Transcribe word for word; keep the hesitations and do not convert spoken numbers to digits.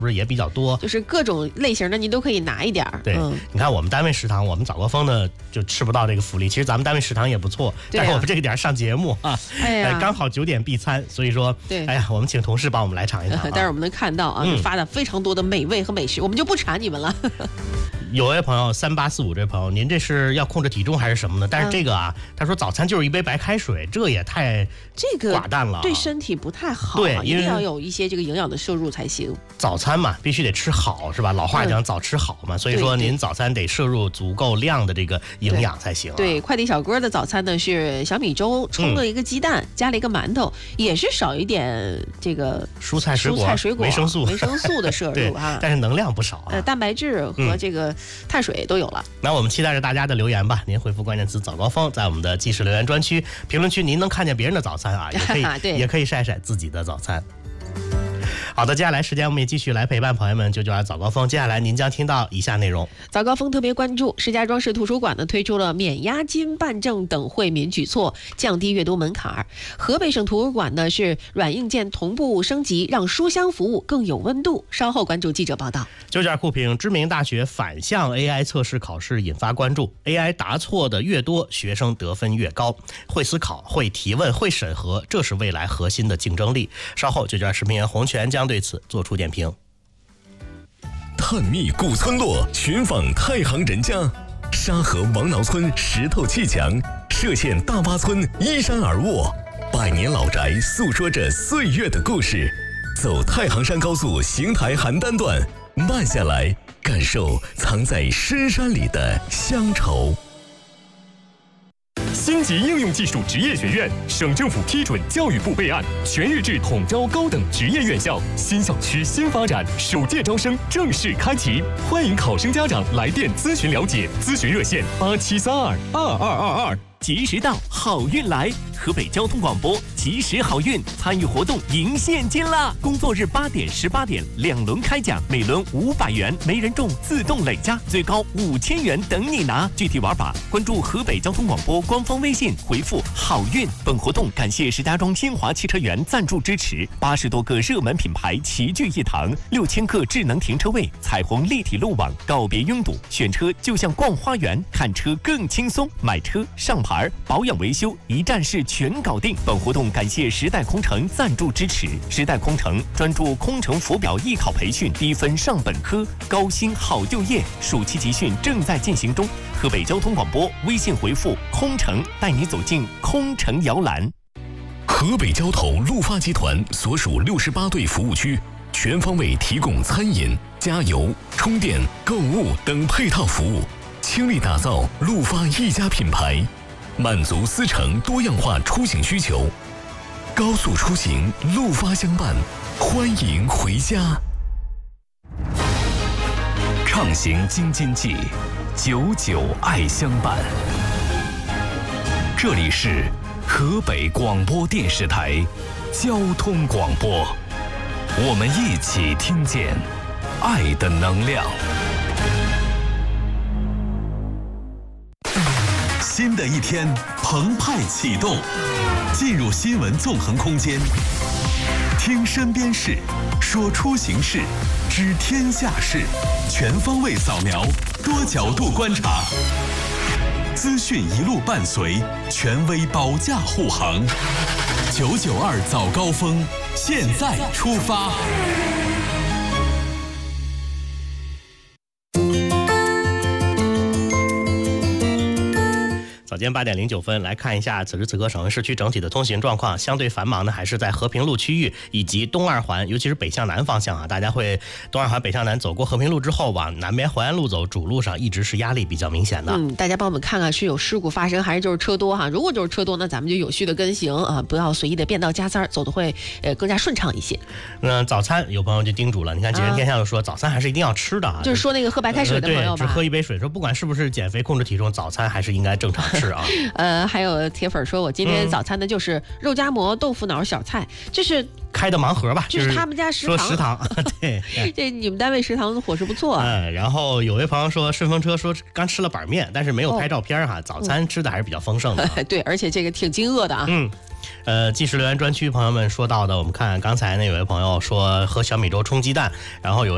不是也比较多？ 就是各种类型的您都可以拿一点。 对、嗯，你看我们单位食堂，我们早高峰呢就吃不到这个福利。其实咱们单位食堂也不错，啊、但是我们这个点上节目啊，哎呀，刚好九点闭餐，所以说， 对， 哎呀，我们请同事帮我们来尝一尝、啊。 但是我们能看到啊，嗯、发的非常多的美味和美食，我们就不馋你们了。 有位朋友三八四五这位朋友，您这是要控制体重还是什么呢？但是这个啊，嗯、他说早餐就是一杯白开水，这也太这个寡淡了， 对身体不太好。 对， 一定要有一些这个营养的摄入才行。 早餐嘛，必须得吃好，是吧？老话讲早吃好嘛，嗯、所以说您早餐得摄入足够量的这个营养才行、啊。 对，快递小哥的早餐呢是小米粥，冲了一个鸡蛋，嗯、加了一个馒头，也是少一点这个蔬菜水果、 蔬菜水果、 维生素、 维生素的摄入啊。 但是能量不少啊。 呃，蛋白质和这个碳水都有了。 嗯、那我们期待着大家的留言吧，您回复关键词早高峰，在我们的即时留言专区评论区，您能看见别人的早餐啊，也可以也可以晒晒自己的早餐。好的，接下来时间我们也继续来陪伴朋友们九九二早高峰。接下来您将听到以下内容： 早高峰特别关注，石家庄市图书馆呢推出了免押金办证等惠民举措，降低阅读门槛。河北省图书馆呢是软硬件同步升级，让书香服务更有温度。稍后关注记者报道。 九九二酷评，知名大学反向 A I 测试考试引发关注 ，A I 答错的越多，学生得分越高。会思考、会提问、会审核，这是未来核心的竞争力。稍后九九二视频员洪泉将对此做出点评。 探秘古村落，寻访太行人家，沙河王挠村石头砌墙，歙县大洼村依山而卧，百年老宅诉说着岁月的故事。走太行山高速邢台邯郸段，慢下来，感受藏在深山里的乡愁。 星级应用技术职业学院，省政府批准，教育部备案，全日制统招高等职业院校，新校区新发展，首届招生正式开启，欢迎考生家长来电咨询了解，咨询热线八七三二二二二二。 及时到，好运来！河北交通广播及时好运，参与活动赢现金啦！工作日八点、十八点两轮开奖，每轮五百元，没人中自动累加，最高五千元等你拿。具体玩法，关注河北交通广播官方微信，回复“好运”。本活动感谢石家庄新华汽车园赞助支持，八十多个热门品牌齐聚一堂，六千个智能停车位，彩虹立体路网，告别拥堵，选车就像逛花园，看车更轻松，买车上牌。保养维修一站式全搞定。本活动感谢时代空乘赞助支持。时代空乘专注空乘浮表艺考培训，低分上本科，高薪好就业。暑期集训正在进行中。河北交通广播微信回复“空乘”，带你走进空乘摇篮。 河北交通陆发集团所属六十八对服务区，全方位提供餐饮、加油、充电、购物等配套服务，倾力打造陆发一家品牌。满足司乘多样化出行需求，高速出行陆发相伴，欢迎回家。 畅行京津冀，久久爱相伴。这里是河北广播电视台交通广播，我们一起听见爱的能量。 新的一天澎湃启动，进入新闻纵横空间，听身边事，说出行事，知天下事，全方位扫描，多角度观察，资讯一路伴随，权威保驾护航。九九二早高峰，现在出发。 早间八点零九分，来看一下此时此刻省会市区整体的通行状况。相对繁忙呢，还是在和平路区域以及东二环，尤其是北向南方向啊，大家会东二环北向南走过和平路之后，往南边淮安路走，主路上一直是压力比较明显的。 嗯，大家帮我们看看是有事故发生，还是就是车多哈？如果就是车多，那咱们就有序的跟行啊，不要随意的变道加塞，走的会呃更加顺畅一些。 那早餐有朋友就叮嘱了，你看吉人天下就说、啊、早餐还是一定要吃的啊， 就是说那个喝白开水的朋友吧， 呃、对，只喝一杯水，说不管是不是减肥控制体重，早餐还是应该正常吃啊。 呃，还有铁粉说，我今天早餐的就是肉夹馍、豆腐脑、小菜，这是开的盲盒吧？ 这是他们家食堂。 说食堂，对， 这你们单位食堂的伙食不错啊。 嗯，然后有位朋友说，顺风车说刚吃了板面，但是没有拍照片哈、哦，早餐吃的还是比较丰盛的、啊嗯。对，而且这个挺惊愕的啊。 嗯。呃，即时留言专区朋友们说到的，我们看刚才呢有位朋友说喝小米粥冲鸡蛋，然后有位